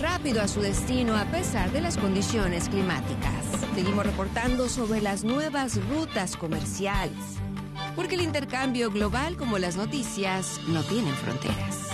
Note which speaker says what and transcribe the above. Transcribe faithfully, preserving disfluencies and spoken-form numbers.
Speaker 1: rápido a su destino a pesar de las condiciones climáticas. Seguimos reportando sobre las nuevas rutas comerciales, porque el intercambio global, como las noticias, no tienen fronteras.